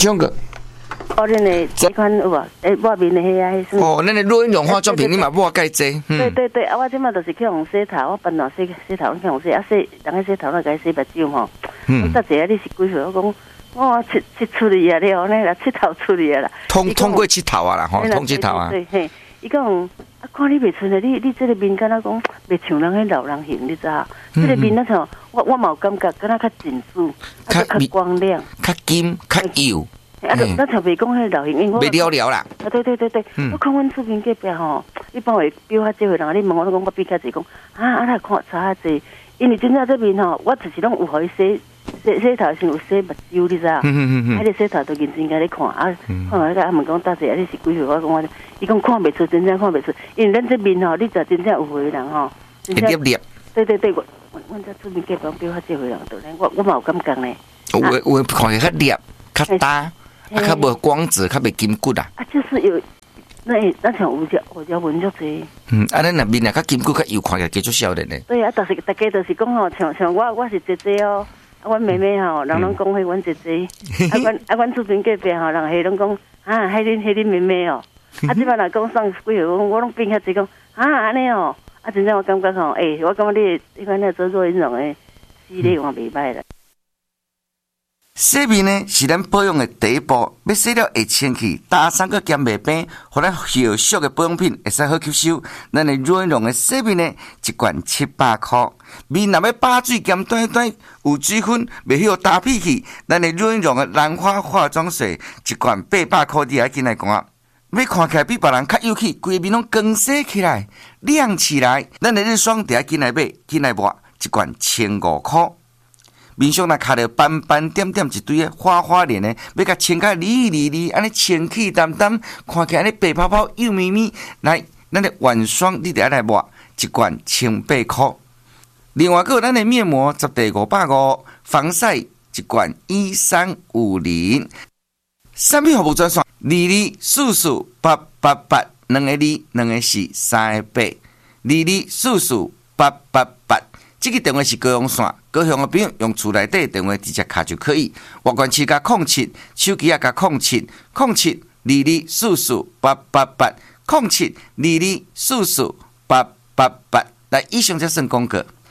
种个。 哦，恁的这款有无？外面的迄啊， 哦，咱的乳晕溶化妆品你嘛抹介济。 对对对，啊，我即马就是去用洗头，我本来洗头，去用洗，啊洗，人家洗头那个洗目睭吼。我搭一下你是几岁？我讲。我七出去啊，了，那啦，七头出去啊啦， 通过七头啊啦，吼，通七头啊。 对嘿，伊讲啊，看你袂出来，你这个面敢若讲袂像人迄老人型，你知影？这个面那像我嘛有感觉，敢若较紧致，较光亮， 较金，较油。 啊，咱像袂讲迄老型，因为袂了啦。 啊，对，我看阮厝边隔壁吼，一般会比我这回人，你问我讲我比较济讲啊，来看差下济，因为真正这面吼，我就是拢有互伊洗头先有洗目睭，你知啊？啊，你洗头都认真甲你看啊，看完个问讲大姐，你是几岁？我讲我，伊讲看袂出，真正看袂出，因为咱这面吼，你就真正有岁人吼， 一粒粒。 对，阮这厝边隔壁比我这岁人多咧，我嘛有感觉呢。 有看起较粒，较大，啊，较无光泽，较袂金骨啊。 啊，就是有，那像有条纹足济。 啊，咱那面啊，较金骨，较油，看起来加足少年呢。 对啊，但是大家就是讲吼，像我是姐姐哦。啊，阮妹妹吼，人拢讲迄阮姐姐，阮厝边隔壁吼，人迄拢讲啊，迄恁妹妹哦，啊，即摆若讲送几岁，我拢变较济讲啊，安尼哦，啊，真正我感觉吼，我感觉你看那做做迄种诶，系列我袂歹啦。 洗面呢是咱保养的第一步，要洗了会清气，打散个兼袂平，互咱后续的保养品会使好吸收。咱的润溶的洗面呢，一罐700块。面若要把水兼短有水分，袂晓打屁去，咱的润溶的兰花化妆水一罐800块，你还进来讲，要看起来比别人较有气，规面拢光洗起来、亮起来。咱的日霜得进来买，进来抹一罐1500块。面上若卡着斑斑点点一堆的花花脸的，要甲清甲利，安尼清气淡淡，看起来安尼白泡泡幼咪咪。来，咱的晚霜你得来抹一罐1800块。另外，还有咱的面膜10袋550，防晒一罐1350。产品服务专线22448888，2个2，2个4，3个8，22448888。这个电话是高雄线，高雄的朋友用厝内底电话直接卡就可以。外关市加07，手机也加0722448888，0722448888。来，以上才算广告。